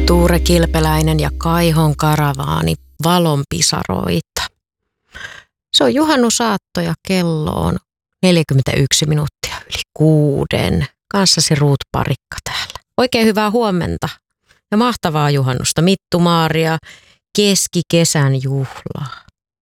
Tuure Kilpeläinen ja Kaihon karavaani valonpisaroita. Se on juhannusaatto ja kello on 41 minuuttia yli 6. Kanssasi Ruut Parikka täällä. Oikein hyvää huomenta ja mahtavaa juhannusta, Mittu Maaria, keskikesän juhlaa.